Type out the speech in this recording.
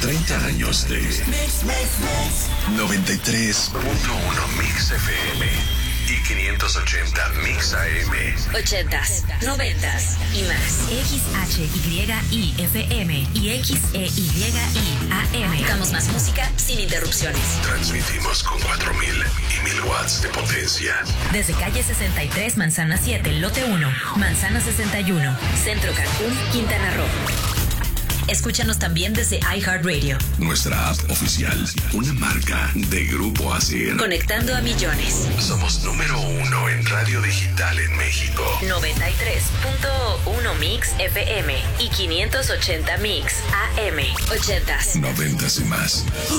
30 años de 93.1 Mix FM y 580 Mix AM. 80s, 90s y más. XHYI-FM y XEYI AM. Buscamos más música sin interrupciones. Transmitimos con 4,000 y 1,000 watts de potencia. Desde calle 63, Manzana 7, lote 1, Manzana 61, Centro Cancún, Quintana Roo. Escúchanos también desde iHeartRadio. Nuestra app oficial, una marca de Grupo ASIR. Conectando a millones. Somos número 1 en radio digital en México. 93.1 Mix FM y 580 Mix AM. 80s. 90s y más.